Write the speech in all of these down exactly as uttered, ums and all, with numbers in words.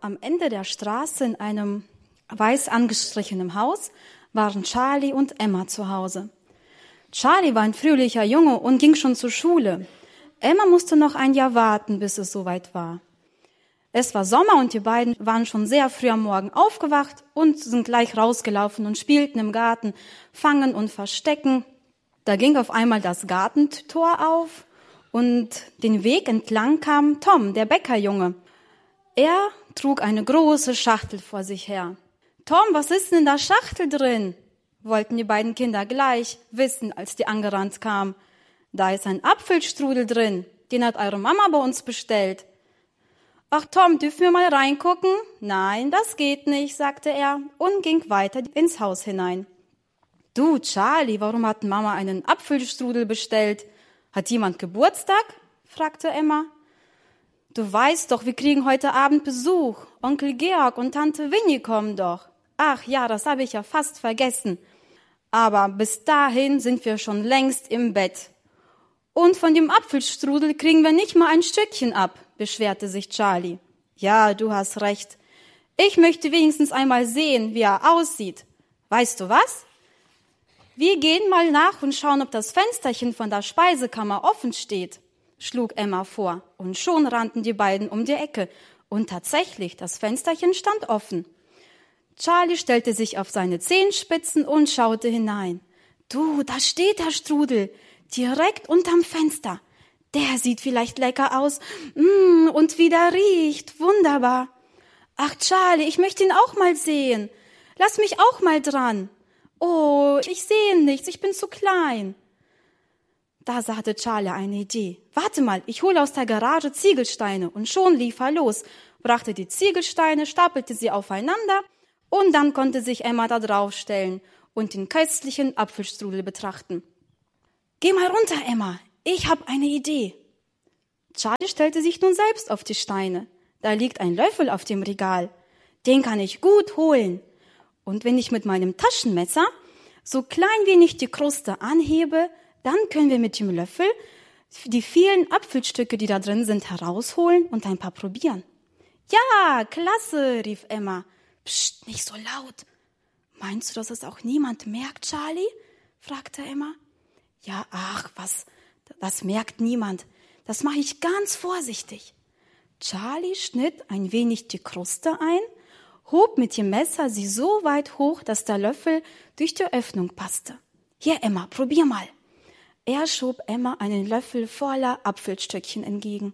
Am Ende der Straße in einem weiß angestrichenen Haus waren Charlie und Emma zu Hause. Charlie war ein fröhlicher Junge und ging schon zur Schule. Emma musste noch ein Jahr warten, bis es soweit war. Es war Sommer und die beiden waren schon sehr früh am Morgen aufgewacht und sind gleich rausgelaufen und spielten im Garten, fangen und verstecken. Da ging auf einmal das Gartentor auf und den Weg entlang kam Tom, der Bäckerjunge. Er trug eine große Schachtel vor sich her. »Tom, was ist denn in der Schachtel drin?« wollten die beiden Kinder gleich wissen, als die angerannt kam. »Da ist ein Apfelstrudel drin, den hat eure Mama bei uns bestellt.« »Ach Tom, dürfen wir mal reingucken?« »Nein, das geht nicht«, sagte er und ging weiter ins Haus hinein. »Du, Charlie, warum hat Mama einen Apfelstrudel bestellt? Hat jemand Geburtstag?« fragte Emma. »Du weißt doch, wir kriegen heute Abend Besuch. Onkel Georg und Tante Winnie kommen doch.« »Ach ja, das habe ich ja fast vergessen. Aber bis dahin sind wir schon längst im Bett. Und von dem Apfelstrudel kriegen wir nicht mal ein Stückchen ab«, beschwerte sich Charlie. »Ja, du hast recht. Ich möchte wenigstens einmal sehen, wie er aussieht. Weißt du was? Wir gehen mal nach und schauen, ob das Fensterchen von der Speisekammer offen steht«, schlug Emma vor. Und schon rannten die beiden um die Ecke. Und tatsächlich, das Fensterchen stand offen. Charlie stellte sich auf seine Zehenspitzen und schaute hinein. »Du, da steht der Strudel, direkt unterm Fenster. Der sieht vielleicht lecker aus. Mm, und wie der riecht. Wunderbar. Ach, Charlie, ich möchte ihn auch mal sehen. Lass mich auch mal dran. Oh, ich sehe nichts, ich bin zu klein.« Da hatte Charlie eine Idee. »Warte mal, ich hole aus der Garage Ziegelsteine.« Und schon lief er los, brachte die Ziegelsteine, stapelte sie aufeinander und dann konnte sich Emma da draufstellen und den köstlichen Apfelstrudel betrachten. »Geh mal runter, Emma, ich habe eine Idee.« Charlie stellte sich nun selbst auf die Steine. Da liegt ein Löffel auf dem Regal. Den kann ich gut holen. Und wenn ich mit meinem Taschenmesser so klein wenig die Kruste anhebe, dann können wir mit dem Löffel die vielen Apfelstücke, die da drin sind, herausholen und ein paar probieren. »Ja, klasse«, rief Emma. »Psst, nicht so laut.« »Meinst du, dass es auch niemand merkt, Charlie?« fragte Emma. »Ja, ach, was, was merkt niemand? Das mache ich ganz vorsichtig.« Charlie schnitt ein wenig die Kruste ein, hob mit dem Messer sie so weit hoch, dass der Löffel durch die Öffnung passte. »Hier, Emma, probier mal.« Er schob Emma einen Löffel voller Apfelstückchen entgegen.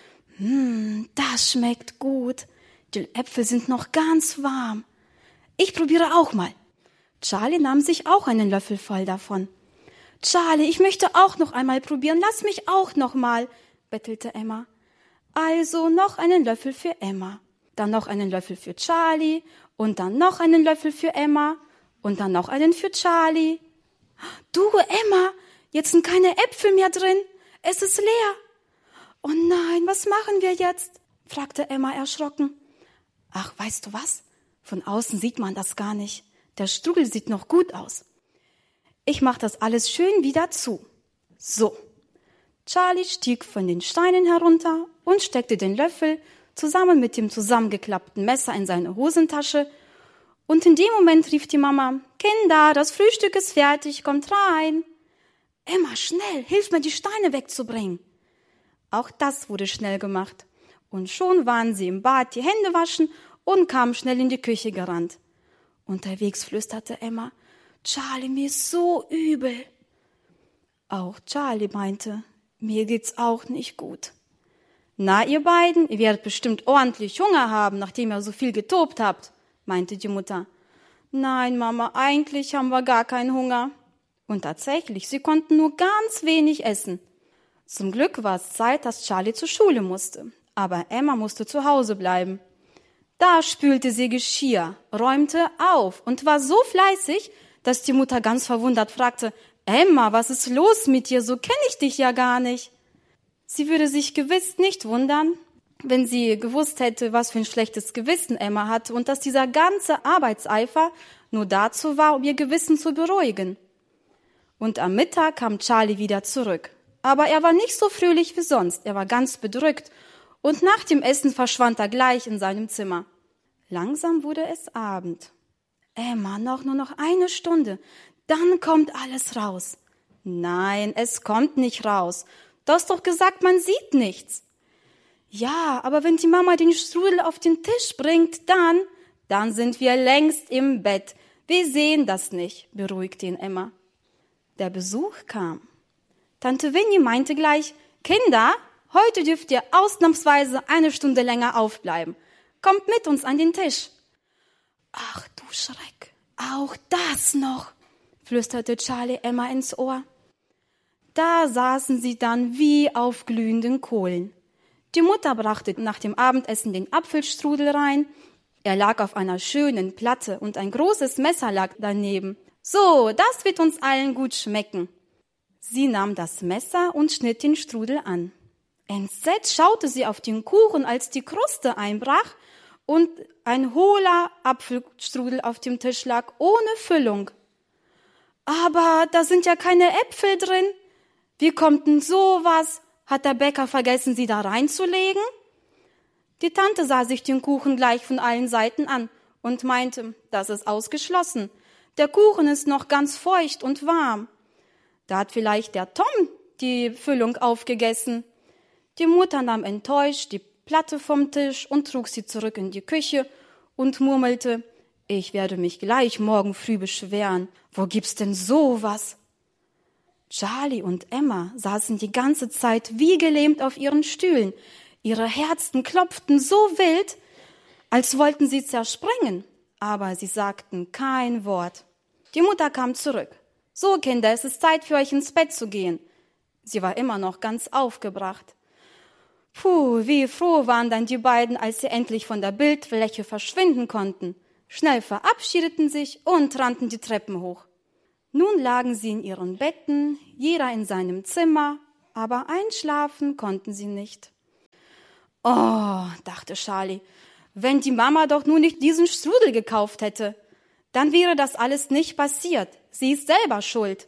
»Hm, das schmeckt gut. Die Äpfel sind noch ganz warm. Ich probiere auch mal.« Charlie nahm sich auch einen Löffel voll davon. »Charlie, ich möchte auch noch einmal probieren. Lass mich auch noch mal«, bettelte Emma. Also noch einen Löffel für Emma, dann noch einen Löffel für Charlie und dann noch einen Löffel für Emma und dann noch einen für Charlie. »Du, Emma, jetzt sind keine Äpfel mehr drin. Es ist leer.« »Oh nein, was machen wir jetzt?«, fragte Emma erschrocken. »Ach, weißt du was? Von außen sieht man das gar nicht. Der Strudel sieht noch gut aus. Ich mache das alles schön wieder zu. So.« Charlie stieg von den Steinen herunter und steckte den Löffel zusammen mit dem zusammengeklappten Messer in seine Hosentasche. Und in dem Moment rief die Mama, »Kinder, das Frühstück ist fertig, kommt rein.« »Emma, schnell, hilf mir, die Steine wegzubringen.« Auch das wurde schnell gemacht. Und schon waren sie im Bad die Hände waschen und kamen schnell in die Küche gerannt. Unterwegs flüsterte Emma, »Charlie, mir ist so übel.« Auch Charlie meinte, »Mir geht's auch nicht gut.« »Na, ihr beiden, ihr werdet bestimmt ordentlich Hunger haben, nachdem ihr so viel getobt habt«, meinte die Mutter. »Nein, Mama, eigentlich haben wir gar keinen Hunger.« Und tatsächlich, sie konnten nur ganz wenig essen. Zum Glück war es Zeit, dass Charlie zur Schule musste. Aber Emma musste zu Hause bleiben. Da spülte sie Geschirr, räumte auf und war so fleißig, dass die Mutter ganz verwundert fragte, »Emma, was ist los mit dir? So kenne ich dich ja gar nicht.« Sie würde sich gewiss nicht wundern, wenn sie gewusst hätte, was für ein schlechtes Gewissen Emma hatte und dass dieser ganze Arbeitseifer nur dazu war, um ihr Gewissen zu beruhigen. Und am Mittag kam Charlie wieder zurück. Aber er war nicht so fröhlich wie sonst, er war ganz bedrückt und nach dem Essen verschwand er gleich in seinem Zimmer. Langsam wurde es Abend. Emma, noch nur noch eine Stunde, dann kommt alles raus. Nein, es kommt nicht raus. Du hast doch gesagt, man sieht nichts. Ja, aber wenn die Mama den Strudel auf den Tisch bringt, dann, dann sind wir längst im Bett. Wir sehen das nicht, beruhigte ihn Emma. Der Besuch kam. Tante Winnie meinte gleich, Kinder, heute dürft ihr ausnahmsweise eine Stunde länger aufbleiben. Kommt mit uns an den Tisch. Ach du Schreck, auch das noch, flüsterte Charlie Emma ins Ohr. Da saßen sie dann wie auf glühenden Kohlen. Die Mutter brachte nach dem Abendessen den Apfelstrudel rein. Er lag auf einer schönen Platte und ein großes Messer lag daneben. So, das wird uns allen gut schmecken. Sie nahm das Messer und schnitt den Strudel an. Entsetzt schaute sie auf den Kuchen, als die Kruste einbrach und ein hohler Apfelstrudel auf dem Tisch lag, ohne Füllung. Aber da sind ja keine Äpfel drin. Wie kommt denn sowas? Hat der Bäcker vergessen, sie da reinzulegen? Die Tante sah sich den Kuchen gleich von allen Seiten an und meinte, das ist ausgeschlossen. Der Kuchen ist noch ganz feucht und warm. Da hat vielleicht der Tom die Füllung aufgegessen. Die Mutter nahm enttäuscht die Platte vom Tisch und trug sie zurück in die Küche und murmelte, ich werde mich gleich morgen früh beschweren. Wo gibt's denn sowas? Charlie und Emma saßen die ganze Zeit wie gelähmt auf ihren Stühlen. Ihre Herzen klopften so wild, als wollten sie zerspringen, aber sie sagten kein Wort. Die Mutter kam zurück. So, Kinder, es ist Zeit für euch ins Bett zu gehen. Sie war immer noch ganz aufgebracht. Puh, wie froh waren dann die beiden, als sie endlich von der Bildfläche verschwinden konnten. Schnell verabschiedeten sich und rannten die Treppen hoch. Nun lagen sie in ihren Betten, jeder in seinem Zimmer, aber einschlafen konnten sie nicht. Oh, dachte Charlie, wenn die Mama doch nur nicht diesen Strudel gekauft hätte, dann wäre das alles nicht passiert. Sie ist selber schuld.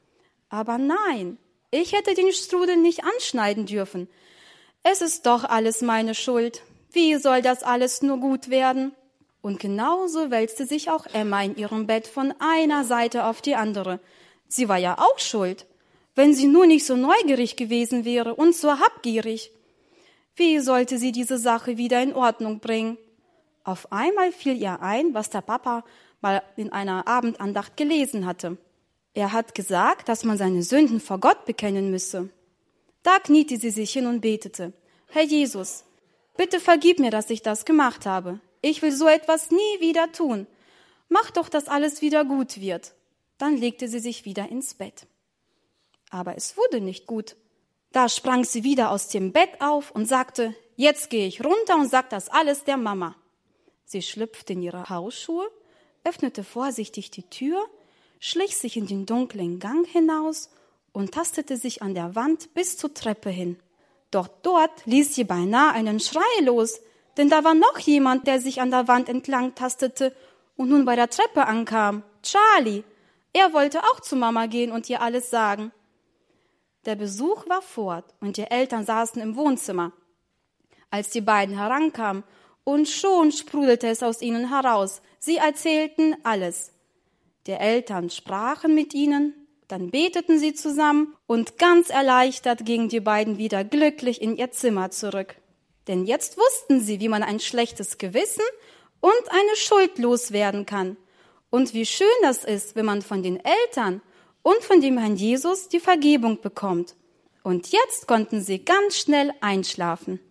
Aber nein, ich hätte den Strudel nicht anschneiden dürfen. Es ist doch alles meine Schuld. Wie soll das alles nur gut werden? Und genauso wälzte sich auch Emma in ihrem Bett von einer Seite auf die andere. Sie war ja auch schuld, wenn sie nur nicht so neugierig gewesen wäre und so habgierig. Wie sollte sie diese Sache wieder in Ordnung bringen? Auf einmal fiel ihr ein, was der Papa mal in einer Abendandacht gelesen hatte. Er hat gesagt, dass man seine Sünden vor Gott bekennen müsse. Da kniete sie sich hin und betete. Herr Jesus, bitte vergib mir, dass ich das gemacht habe. Ich will so etwas nie wieder tun. Mach doch, dass alles wieder gut wird. Dann legte sie sich wieder ins Bett. Aber es wurde nicht gut. Da sprang sie wieder aus dem Bett auf und sagte, jetzt gehe ich runter und sag das alles der Mama. Sie schlüpfte in ihre Hausschuhe, öffnete vorsichtig die Tür, schlich sich in den dunklen Gang hinaus und tastete sich an der Wand bis zur Treppe hin. Doch dort ließ sie beinahe einen Schrei los, denn da war noch jemand, der sich an der Wand entlang tastete und nun bei der Treppe ankam. Charlie. Er wollte auch zu Mama gehen und ihr alles sagen. Der Besuch war fort und die Eltern saßen im Wohnzimmer. Als die beiden herankamen, und schon sprudelte es aus ihnen heraus. Sie erzählten alles. Die Eltern sprachen mit ihnen, dann beteten sie zusammen und ganz erleichtert gingen die beiden wieder glücklich in ihr Zimmer zurück. Denn jetzt wussten sie, wie man ein schlechtes Gewissen und eine Schuld loswerden kann. Und wie schön das ist, wenn man von den Eltern und von dem Herrn Jesus die Vergebung bekommt. Und jetzt konnten sie ganz schnell einschlafen.